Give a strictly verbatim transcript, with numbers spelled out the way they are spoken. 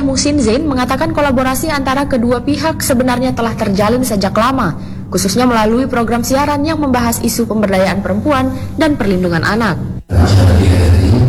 Muhsin Zain mengatakan kolaborasi antara kedua pihak sebenarnya telah terjalin sejak lama, khususnya melalui program siaran yang membahas isu pemberdayaan perempuan dan perlindungan anak. Masyarakat di R R I